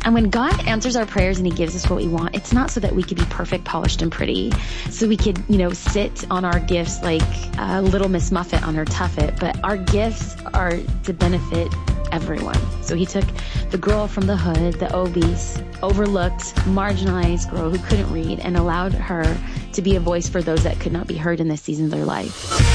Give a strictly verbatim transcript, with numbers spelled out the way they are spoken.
And when God answers our prayers and he gives us what we want, it's not so that we could be perfect, polished, and pretty, so we could, you know, sit on our gifts like uh, little Miss Muffet on her tuffet, but our gifts are to benefit everyone. So he took the girl from the hood, the obese, overlooked, marginalized girl who couldn't read, and allowed her to be a voice for those that could not be heard in this season of their life.